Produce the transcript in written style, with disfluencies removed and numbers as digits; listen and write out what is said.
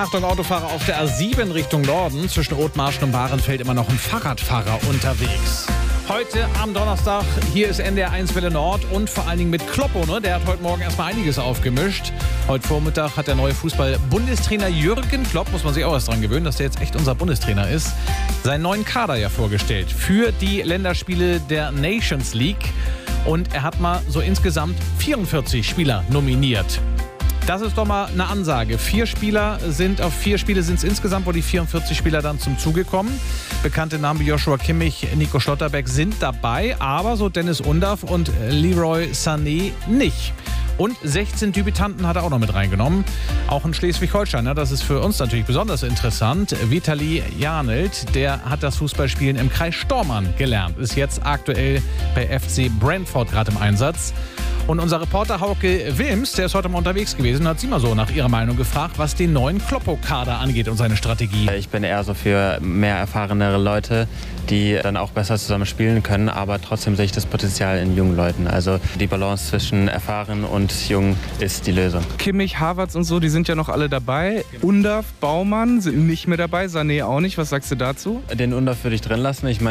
Achtung, Autofahrer auf der A7 Richtung Norden. Zwischen Othmarschen und Bahrenfeld immer noch ein Fahrradfahrer unterwegs. Heute am Donnerstag, hier ist NDR 1 Welle Nord und vor allen Dingen mit Kloppo, ne? Der hat heute Morgen erstmal einiges aufgemischt. Heute Vormittag hat der neue Fußball-Bundestrainer Jürgen Klopp, muss man sich auch erst dran gewöhnen, dass der jetzt echt unser Bundestrainer ist, seinen neuen Kader ja vorgestellt für die Länderspiele der Nations League. Und er hat mal so insgesamt 44 Spieler nominiert. Das ist doch mal eine Ansage. 4 Spiele sind es insgesamt, wo die 44 Spieler dann zum Zuge kommen. Bekannte Namen wie Joshua Kimmich, Nico Schlotterbeck sind dabei, aber so Dennis Undav und Leroy Sané nicht. Und 16 Debütanten hat er auch noch mit reingenommen. Auch in Schleswig-Holstein, ne? Das ist für uns natürlich besonders interessant. Vitali Janelt, der hat das Fußballspielen im Kreis Stormarn gelernt. Ist jetzt aktuell bei FC Brentford gerade im Einsatz. Und unser Reporter Hauke Wilms, der ist heute mal unterwegs gewesen, hat sie mal so nach ihrer Meinung gefragt, was den neuen Kloppo-Kader angeht und seine Strategie. Ich bin eher so für mehr erfahrenere Leute, die dann auch besser zusammen spielen können, aber trotzdem sehe ich das Potenzial in jungen Leuten. Also die Balance zwischen erfahren und jung ist die Lösung. Kimmich, Havertz und so, die sind ja noch alle dabei. Undav, Baumann sind nicht mehr dabei, Sané auch nicht. Was sagst du dazu? Den Undav würde ich drin lassen. Ich meine,